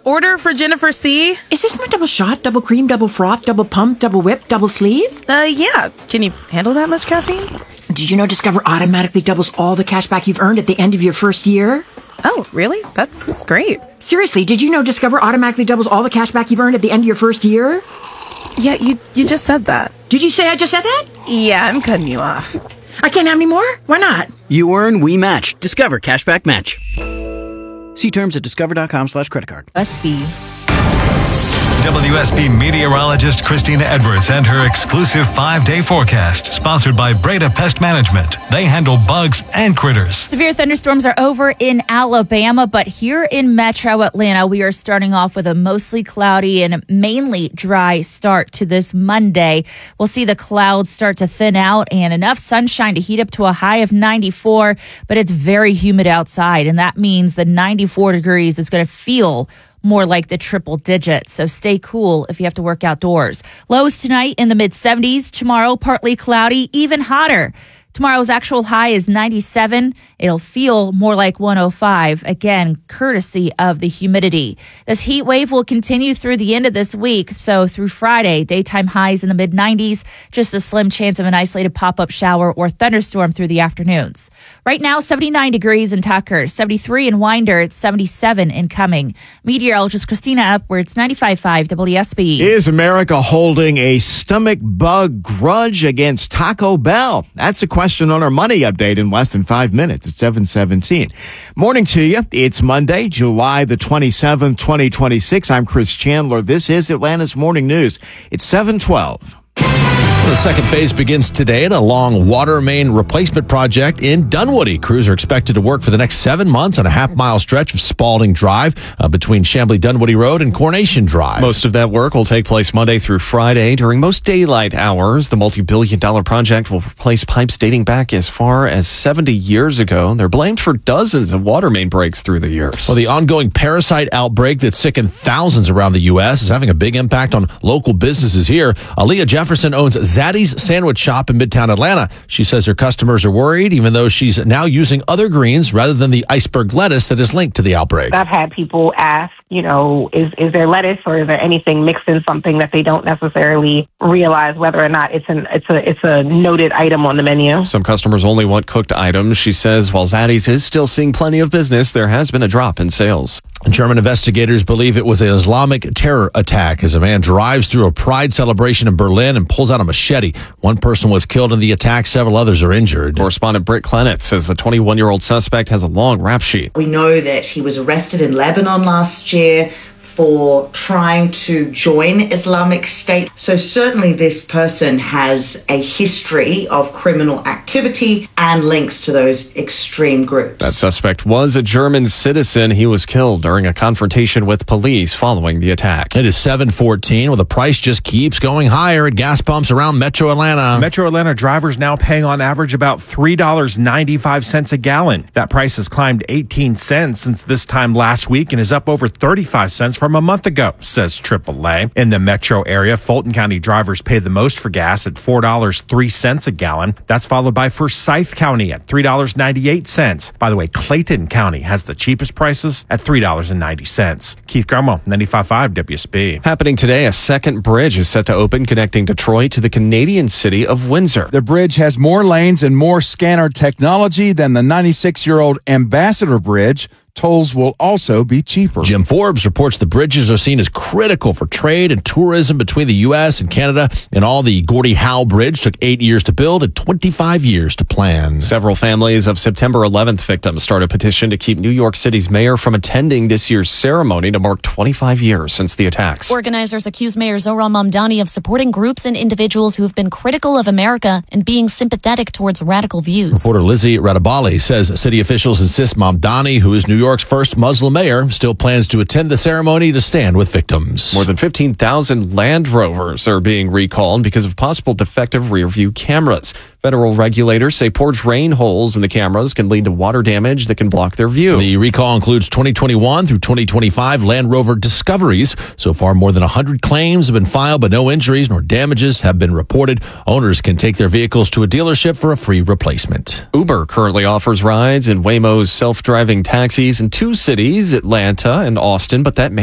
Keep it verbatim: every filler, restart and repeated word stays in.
order for Jennifer C. Is this my double shot, double cream, double froth, double pump, double whip, double sleeve? Uh, yeah. Can you handle that much caffeine? Did you know Discover automatically doubles all the cash back you've earned at the end of your first year? Oh, really? That's great. Seriously, did you know Discover automatically doubles all the cash back you've earned at the end of your first year? Yeah, you you just said that. Did you say I just said that? Yeah, I'm cutting you off. I can't have any more? Why not? You earn, we match. Discover Cashback Match. See terms at discover.com slash credit card. U S B. W S B meteorologist Christina Edwards and her exclusive five-day forecast, sponsored by Breda Pest Management. They handle bugs and critters. Severe thunderstorms are over in Alabama, but here in Metro Atlanta, we are starting off with a mostly cloudy and mainly dry start to this Monday. We'll see the clouds start to thin out and enough sunshine to heat up to a high of ninety-four, but it's very humid outside, and that means the ninety-four degrees is going to feel more like the triple digits. So stay cool if you have to work outdoors. Lows tonight in the mid seventies. Tomorrow, partly cloudy, even hotter. Tomorrow's actual high is ninety-seven. It'll feel more like one oh five, again, courtesy of the humidity. This heat wave will continue through the end of this week. So through Friday, daytime highs in the mid nineties, just a slim chance of an isolated pop-up shower or thunderstorm through the afternoons. Right now, seventy-nine degrees in Tucker, seventy-three in Winder, it's seventy-seven in Cumming. Meteorologist Christina Edwards, ninety-five point five W S B. Is America holding a stomach bug grudge against Taco Bell? That's a question on our money update in less than five minutes at seven seventeen. Morning to you. It's Monday, July the twenty-seventh, twenty twenty-six. I'm Chris Chandler. This is Atlanta's Morning News. It's seven twelve. The second phase begins today at a long water main replacement project in Dunwoody. Crews are expected to work for the next seven months on a half-mile stretch of Spalding Drive uh, between Chamblee-Dunwoody Road and Coronation Drive. Most of that work will take place Monday through Friday during most daylight hours. The multi-billion dollar project will replace pipes dating back as far as seventy years ago. They're blamed for dozens of water main breaks through the years. Well, the ongoing parasite outbreak that sickened thousands around the U S is having a big impact on local businesses here. Aaliyah Jefferson owns Zaddy's Sandwich Shop in Midtown Atlanta. She says her customers are worried, even though she's now using other greens rather than the iceberg lettuce that is linked to the outbreak. I've had people ask, you know, is, is there lettuce or is there anything mixed in something that they don't necessarily realize whether or not it's an it's a it's a noted item on the menu. Some customers only want cooked items. She says while Zaddy's is still seeing plenty of business, there has been a drop in sales. German investigators believe it was an Islamic terror attack as a man drives through a pride celebration in Berlin and pulls out a machete. One person was killed in the attack. Several others are injured. Correspondent Britt Clennett says the twenty-one-year-old suspect has a long rap sheet. We know that he was arrested in Lebanon last year for trying to join Islamic State. So certainly this person has a history of criminal activity and links to those extreme groups. That suspect was a German citizen. He was killed during a confrontation with police following the attack. It is seven fourteen. Well, the price just keeps going higher at gas pumps around Metro Atlanta. Metro Atlanta drivers now paying on average about three dollars and ninety-five cents a gallon. That price has climbed eighteen cents since this time last week and is up over thirty-five cents from a month ago, says triple A. In the metro area, Fulton County drivers pay the most for gas at four dollars and three cents a gallon. That's followed by Forsyth County at three dollars and ninety-eight cents. By the way, Clayton County has the cheapest prices at three dollars and ninety cents. Keith Garmo, ninety-five point five W S B. Happening today, a second bridge is set to open connecting Detroit to the Canadian city of Windsor. The bridge has more lanes and more scanner technology than the ninety-six-year-old Ambassador Bridge. Tolls will also be cheaper. Jim Forbes reports the bridges are seen as critical for trade and tourism between the U S and Canada. And all the Gordie Howe Bridge took eight years to build and twenty-five years to plan. Several families of September eleventh victims started a petition to keep New York City's mayor from attending this year's ceremony to mark twenty-five years since the attacks. Organizers accuse Mayor Zohran Mamdani of supporting groups and individuals who have been critical of America and being sympathetic towards radical views. Reporter Lizzie Radabali says city officials insist Mamdani, who is New York York's first Muslim mayor, still plans to attend the ceremony to stand with victims. More than fifteen thousand Land Rovers are being recalled because of possible defective rear-view cameras. Federal regulators say poor drain holes in the cameras can lead to water damage that can block their view. The recall includes twenty twenty-one through twenty twenty-five Land Rover discoveries. So far, more than one hundred claims have been filed, but no injuries nor damages have been reported. Owners can take their vehicles to a dealership for a free replacement. Uber currently offers rides in Waymo's self-driving taxis in two cities, Atlanta and Austin, but that may